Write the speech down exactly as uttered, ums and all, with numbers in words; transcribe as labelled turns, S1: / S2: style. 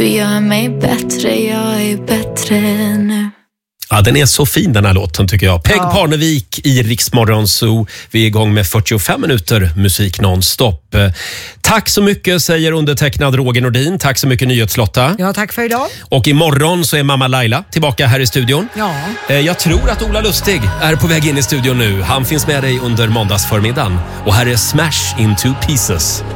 S1: Du gör mig bättre, jag är bättre nu.
S2: Ja, den är så fin den här låten tycker jag. Peg
S3: Ja.
S2: Parnevik i Rix Morgon Zoo. Vi är igång med fyrtiofem minuter musik nonstop. Tack så mycket säger undertecknad Roger Nordin. Tack så mycket Nyhetslotta.
S3: Ja, tack för idag.
S2: Och imorgon så är mamma Laila tillbaka här i studion.
S3: Ja.
S2: Jag tror att Ola Lustig är på väg in i studion nu. Han finns med dig under måndagsförmiddagen. Och här är Smash Into Pieces.